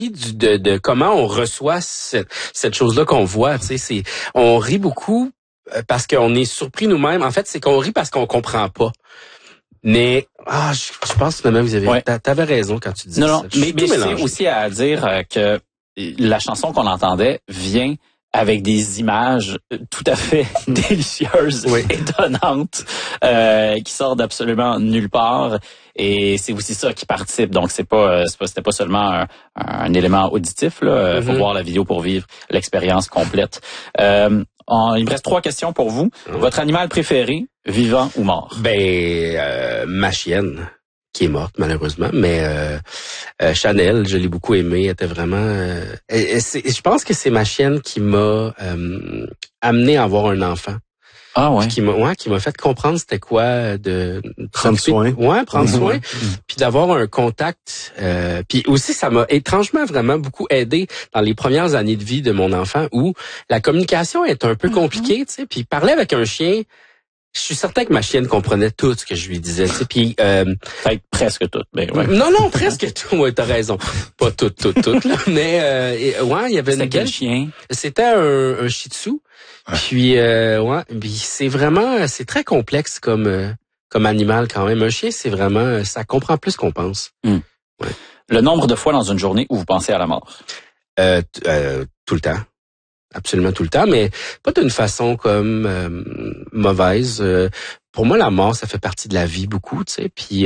de comment on reçoit cette chose-là qu'on voit. Tu sais, on rit beaucoup parce qu'on est surpris nous-mêmes. En fait, c'est qu'on rit parce qu'on comprend pas. Mais je pense que vous avez t'avais raison quand tu disais ça. Mais c'est aussi à dire que la chanson qu'on entendait vient avec des images tout à fait délicieuses, étonnantes, qui sortent d'absolument nulle part. Et c'est aussi ça qui participe. Donc c'était pas seulement un élément auditif là. Faut voir la vidéo pour vivre l'expérience complète. Il me reste 3 questions pour vous. Votre animal préféré, vivant ou mort? Ma chienne, qui est morte malheureusement, mais Chanel, je l'ai beaucoup aimée. Elle était vraiment. Je pense que c'est ma chienne qui m'a amené à avoir un enfant. Ah ouais. Qui m'a fait comprendre c'était quoi de prendre soin. Prendre soin, puis d'avoir un contact. Puis aussi ça m'a étrangement vraiment beaucoup aidé dans les premières années de vie de mon enfant où la communication est un peu compliquée, tu sais. Puis parler avec un chien, je suis certain que ma chienne comprenait tout ce que je lui disais, tu sais. Puis presque tout. Mais ouais. Non, presque tout. Ouais, t'as raison. Pas tout là, mais il y avait une quel chien? C'était un Shih Tzu. Puis c'est très complexe comme animal quand même. Un chien, c'est vraiment ça comprend plus qu'on pense. Ouais. Le nombre de fois dans une journée où vous pensez à la mort? Tout le temps. Absolument tout le temps, mais pas d'une façon comme mauvaise. Pour moi, la mort, ça fait partie de la vie beaucoup, tu sais. Puis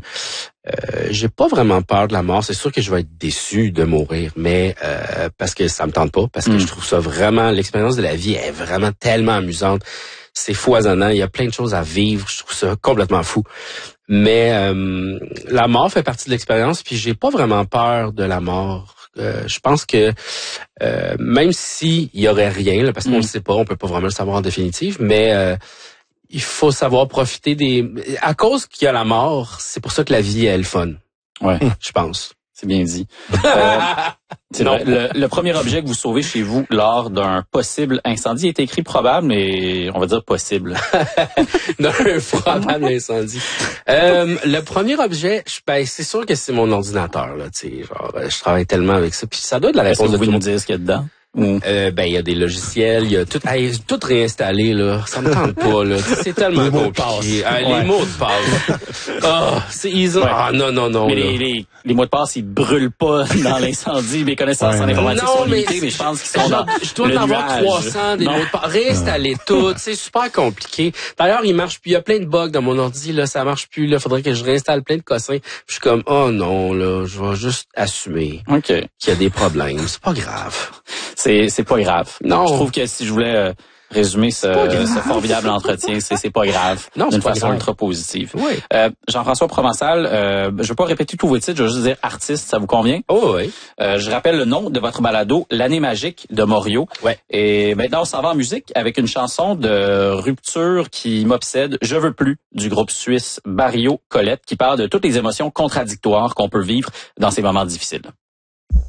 j'ai pas vraiment peur de la mort. C'est sûr que je vais être déçu de mourir, mais parce que ça me tente pas, parce que je trouve ça vraiment, l'expérience de la vie est vraiment tellement amusante. C'est foisonnant. Il y a plein de choses à vivre. Je trouve ça complètement fou. Mais la mort fait partie de l'expérience. Puis j'ai pas vraiment peur de la mort. Je pense que même s'il y aurait rien, là, parce qu'on le sait pas, on peut pas vraiment le savoir en définitive, mais il faut savoir profiter à cause qu'il y a la mort, c'est pour ça que la vie est le fun. Ouais, je pense. C'est bien dit. C'est vrai, le premier objet que vous sauvez chez vous lors d'un possible incendie est écrit probable, mais on va dire possible. D'un probable incendie. Le premier objet, c'est sûr que c'est mon ordinateur, là, tu sais, genre, je travaille tellement avec ça, puis ça doit être la réponse de tout le monde. Vous nous dire ce qu'il y a dedans? Il y a des logiciels, il y a tout réinstallé, là. Ça me tente pas, là. C'est tellement compliqué. Les mots de passe. C'est easy. Non. Mais les mots de passe, ils brûlent pas dans l'incendie. Mes connaissances en informatique sont limitées, mais je pense qu'ils sont dans je dois en avoir 300 des mots de passe. Réinstaller tout. C'est super compliqué. D'ailleurs, il marche plus. Il y a plein de bugs dans mon ordi, là. Ça marche plus, là. Faudrait que je réinstalle plein de cossins. Je suis comme, oh non, là. Je vais juste assumer qu'il y a des problèmes. C'est pas grave. C'est pas grave. Non. Je trouve que si je voulais résumer ce formidable entretien, c'est pas grave. Non, d'une façon ultra positive. Oui. Jean-François Provençal, je veux pas répéter tous vos titres, je veux juste dire artiste, ça vous convient? Oh oui. Je rappelle le nom de votre balado, L'année magique de Morio. Ouais. Et maintenant, on s'en va en musique avec une chanson de rupture qui m'obsède, Je veux plus, du groupe suisse Barrio Colette, qui parle de toutes les émotions contradictoires qu'on peut vivre dans ces moments difficiles.